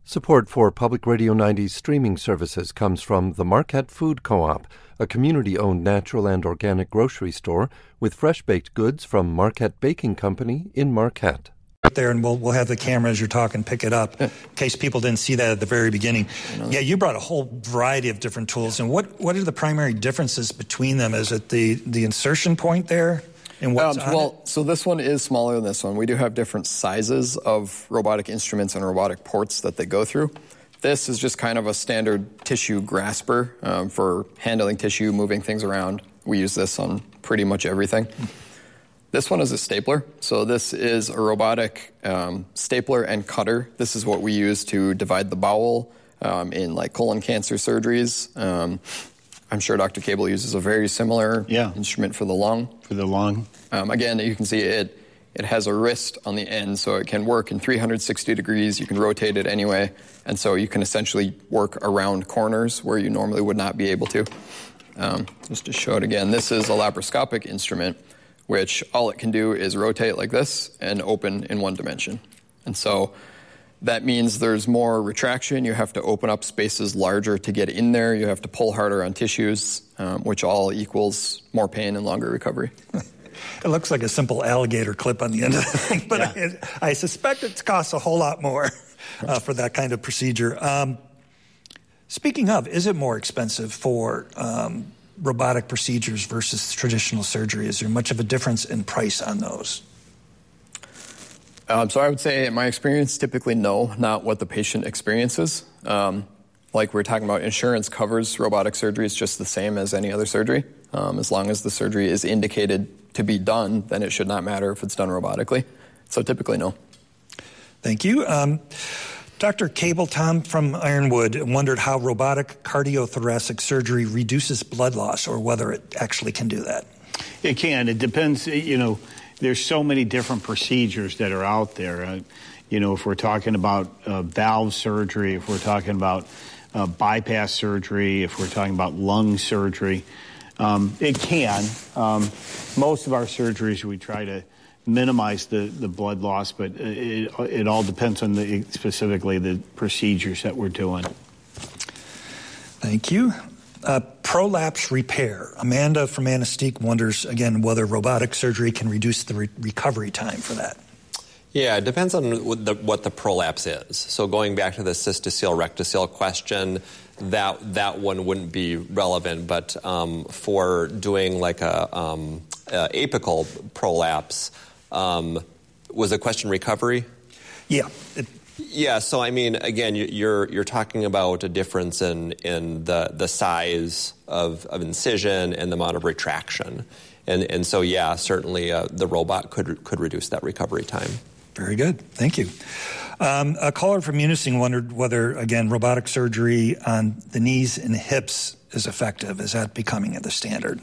Support for Public Radio 90's streaming services comes from the Marquette Food Co-op, a community-owned natural and organic grocery store with fresh-baked goods from Marquette Baking Company in Marquette. There, and we'll have the camera as you're talking pick it up in case people didn't see that at the very beginning. Yeah, you brought a whole variety of different tools, and what are the primary differences between them? Is it the insertion point there? And what's so this one is smaller than this one. We do have different sizes of robotic instruments and robotic ports that they go through. This is just kind of a standard tissue grasper for handling tissue, moving things around. We use this on pretty much everything. This one is a stapler. So this is a robotic stapler and cutter. This is what we use to divide the bowel in like colon cancer surgeries. I'm sure Dr. Cable uses a very similar instrument for the lung. For the lung. Again, you can see it has a wrist on the end, so it can work in 360 degrees. You can rotate it anyway, and so you can essentially work around corners where you normally would not be able to. Just to show it again, this is a laparoscopic instrument, which all it can do is rotate like this and open in one dimension. And so that means there's more retraction. You have to open up spaces larger to get in there. You have to pull harder on tissues, which all equals more pain and longer recovery. It looks like a simple alligator clip on the end of the thing, but I suspect it costs a whole lot more for that kind of procedure. Speaking of, is it more expensive for robotic procedures versus traditional surgery? Is there much of a difference in price on those? So I would say, in my experience, typically no, not what the patient experiences. Like we were talking about, insurance covers robotic surgery. It's just the same as any other surgery. As long as the surgery is indicated to be done, then it should not matter if it's done robotically. So typically no. Thank you. Dr. Cable, Tom from Ironwood wondered how robotic cardiothoracic surgery reduces blood loss, or whether it actually can do that. It can. It depends, there's so many different procedures that are out there. If we're talking about valve surgery, if we're talking about bypass surgery, if we're talking about lung surgery, it can. Most of our surgeries, we try to minimize the blood loss, but it all depends on specifically the procedures that we're doing. Thank you. Prolapse repair. Amanda from Anastique wonders, again, whether robotic surgery can reduce the recovery time for that. Yeah, it depends on what the prolapse is. So going back to the cystocele rectocele question, that one wouldn't be relevant, but for doing like a apical prolapse, was the question recovery? Yeah. Yeah, so I mean, again, you're talking about a difference in the size of incision and the amount of retraction, and so yeah, certainly the robot could reduce that recovery time. Very good, thank you. A caller from Munising wondered whether, again, robotic surgery on the knees and hips is effective. Is that becoming the standard?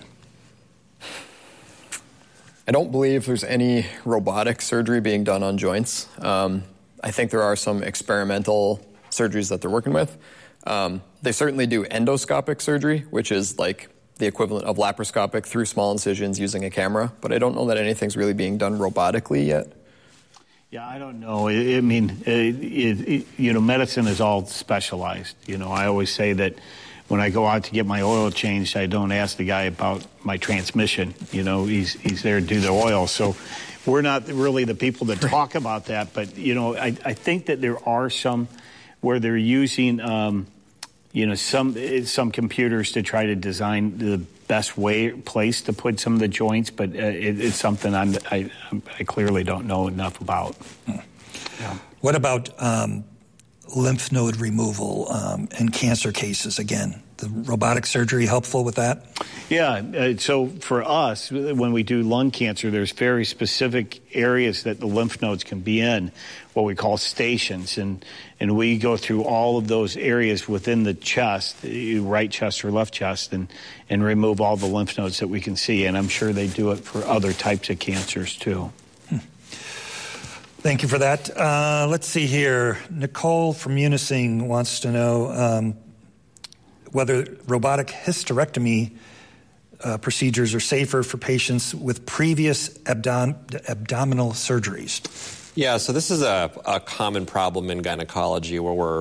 I don't believe there's any robotic surgery being done on joints. I think there are some experimental surgeries that they're working with. They certainly do endoscopic surgery, which is like the equivalent of laparoscopic through small incisions using a camera, but I don't know that anything's really being done robotically yet. Yeah, I don't know. Medicine is all specialized. I always say that when I go out to get my oil changed, I don't ask the guy about my transmission. He's there to do the oil. So we're not really the people that talk about that. But, I think that there are some where they're using, some computers to try to design the best place to put some of the joints. But it's something I clearly don't know enough about. Yeah. What about lymph node removal in cancer cases? Again, the robotic surgery helpful with that? Yeah, so for us, when we do lung cancer, there's very specific areas that the lymph nodes can be in, what we call stations, and we go through all of those areas within the chest, right chest or left chest, and remove all the lymph nodes that we can see, and I'm sure they do it for other types of cancers too. Thank you for that. Let's see here. Nicole from Munising wants to know whether robotic hysterectomy procedures are safer for patients with previous abdominal surgeries. Yeah, so this is a common problem in gynecology where we're